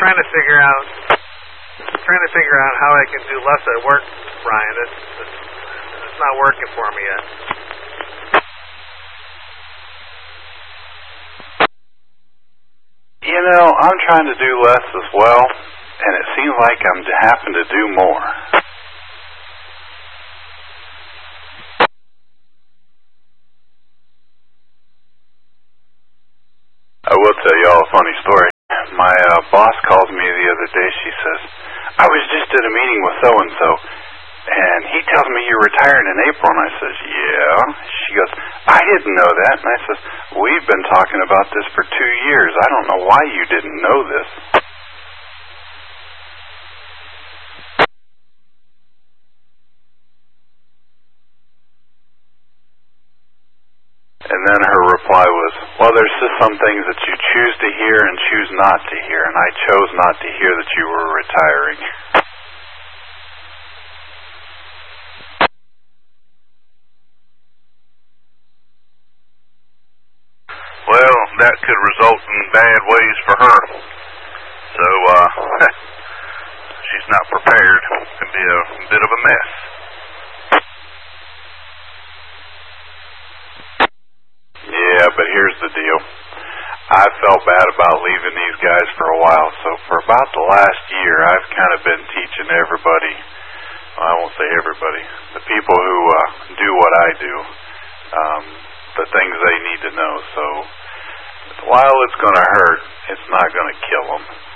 trying to figure out how I can do less at work, Brian. It's not working for me yet. You know, I'm trying to do less as well, and it seems like I'm having to do more. I will tell y'all a funny story. My boss calls me the other day. She says, I was just at a meeting with so-and-so, and he tells me you're retiring in April. And I says, yeah. She goes, I didn't know that. And I says, we've been talking about this for 2 years. I don't know why you didn't know this. And then her reply was, well, there's just some things that you choose to hear and choose not to hear, and I chose not to hear that you were retiring. Well, that could result in bad ways for her. So, she's not prepared. It can be a bit of a mess. Yeah, but here's the deal. I felt bad about leaving these guys for a while, so for about the last year, I've kind of been teaching everybody, well, I won't say everybody, the people who do what I do, the things they need to know. So while it's going to hurt, it's not going to kill them.